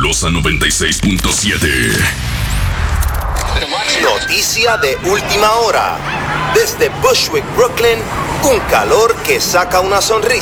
Fabulosa 96.7. Noticia de última hora. Desde Bushwick, Brooklyn, un calor que saca una sonrisa.